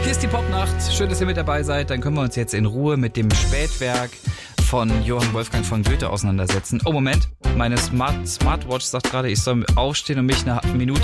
Hier ist die Popnacht. Schön, dass ihr mit dabei seid. Dann können wir uns jetzt in Ruhe mit dem Spätwerk von Johann Wolfgang von Goethe auseinandersetzen. Oh, Moment. Meine Smartwatch sagt gerade, ich soll aufstehen und mich eine Minute